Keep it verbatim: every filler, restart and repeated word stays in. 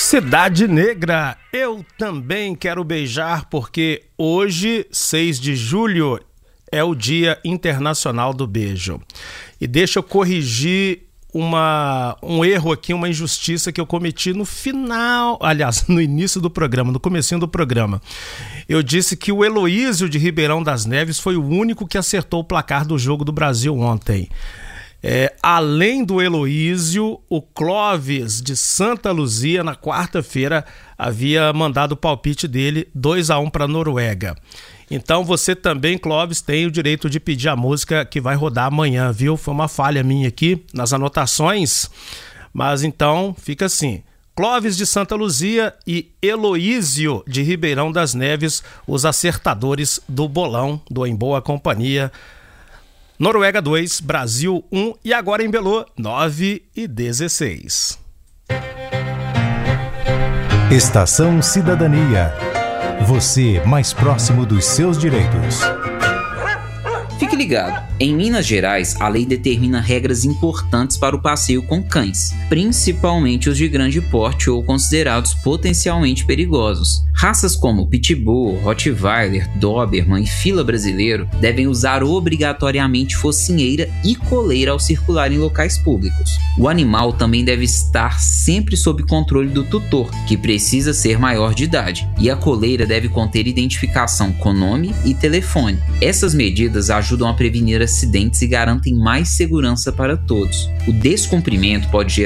Cidade Negra, eu também quero beijar, porque hoje, seis de julho, é o Dia Internacional do Beijo. E deixa eu corrigir uma, um erro aqui, uma injustiça que eu cometi no final, aliás, no início do programa, no comecinho do programa. Eu disse que o Heloísio de Ribeirão das Neves foi o único que acertou o placar do jogo do Brasil ontem. É, além do Heloísio, o Clóvis de Santa Luzia, na quarta-feira, havia mandado o palpite dele dois a um para a Noruega. Então você também, Clóvis, tem o direito de pedir a música que vai rodar amanhã, viu? Foi uma falha minha aqui nas anotações, mas então fica assim: Clóvis de Santa Luzia e Heloísio de Ribeirão das Neves, os acertadores do bolão do Em Boa Companhia. Noruega dois, Brasil um, e agora em Belô, nove e dezesseis. Estação Cidadania. Você mais próximo dos seus direitos. Fique ligado, em Minas Gerais, a lei determina regras importantes para o passeio com cães, principalmente os de grande porte ou considerados potencialmente perigosos. Raças como Pitbull, Rottweiler, Doberman e Fila Brasileiro devem usar obrigatoriamente focinheira e coleira ao circular em locais públicos. O animal também deve estar sempre sob controle do tutor, que precisa ser maior de idade, e a coleira deve conter identificação com nome e telefone. Essas medidas ajudam a prevenir acidentes e garantem mais segurança para todos. O descumprimento pode gerar